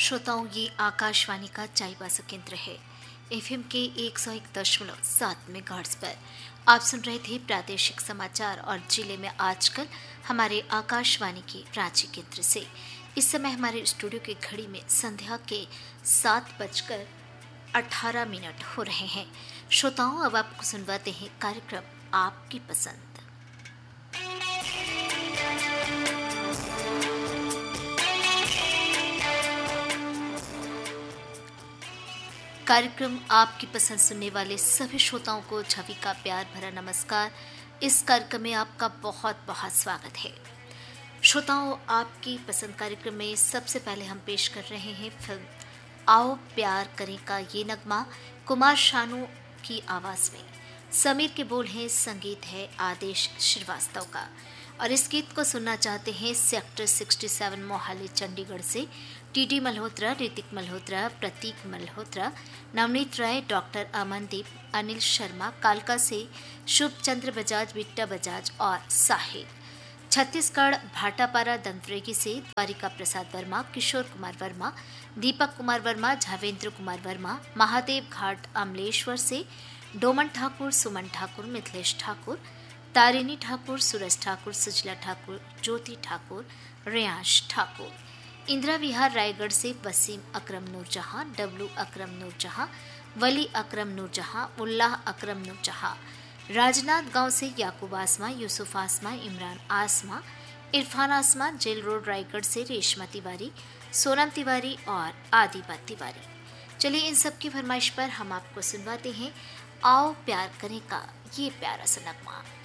श्रोताओं, ये आकाशवाणी का चाईबासा केंद्र है। एफएम के 101.7 मेगाहर्ट्ज पर आप सुन रहे थे प्रादेशिक समाचार और जिले में आजकल हमारे आकाशवाणी के रांची केंद्र से। इस समय हमारे स्टूडियो की घड़ी में संध्या के 7:18 हो रहे हैं। श्रोताओं, अब आपको सुनवाते हैं कार्यक्रम आपकी पसंद। कार्यक्रम आपकी पसंद सुनने वाले सभी श्रोताओं को छवि का प्यार भरा नमस्कार। इस कार्यक्रम में आपका बहुत बहुत स्वागत है। श्रोताओं, आपकी पसंद कार्यक्रम में सबसे पहले हम पेश कर रहे हैं फिल्म आओ प्यार करें का ये नगमा कुमार शानू की आवाज में। समीर के बोल हैं, संगीत है आदेश श्रीवास्तव का। और इस गीत को सुनना चाहते हैं सेक्टर 67 मोहाली चंडीगढ़ से टीडी मल्होत्रा, ऋतिक मल्होत्रा, प्रतीक मल्होत्रा, नवनीत राय, डॉक्टर अमनदीप, अनिल शर्मा, कालका से शुभ चंद्र बजाज, बिट्टा बजाज और साहिल। छत्तीसगढ़ भाटापारा दंतरेगी से द्वारिका प्रसाद वर्मा, किशोर कुमार वर्मा, दीपक कुमार वर्मा, झावेंद्र कुमार वर्मा, महादेव घाट अमलेश्वर से डोमन ठाकुर, सुमन ठाकुर, मिथिलेश ठाकुर, तारिणी ठाकुर, सूरज ठाकुर, सुजला ठाकुर, ज्योति ठाकुर, रियांश ठाकुर। इंदिरा विहार रायगढ़ से वसीम अकरम नूरजहां, डब्लू अकरम नूरजहां, वली अकरम नूरजहां, उल्लाह अकरम नूरजहां। राजनाथ गांव से याकूब आसमा, यूसुफ आसमा, इमरान आसमा, इरफान आसमा। जेल रोड रायगढ़ से रेशमा तिवारी, सोनम तिवारी और आदिबा तिवारी। चलिए, इन सब की फरमाइश पर हम आपको सुनवाते हैं आओ प्यार करें का ये प्यारा सा नगमा।